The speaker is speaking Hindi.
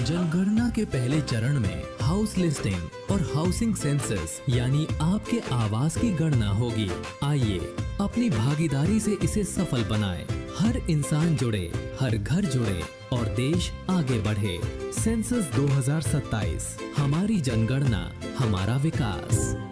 जनगणना के पहले चरण में हाउस लिस्टिंग और हाउसिंग सेंसस यानी आपके आवास की गणना होगी। आइए अपनी भागीदारी से इसे सफल बनाएं। हर इंसान जुड़े, हर घर जुड़े और देश आगे बढ़े। सेंसस 2027, हमारी जनगणना, हमारा विकास।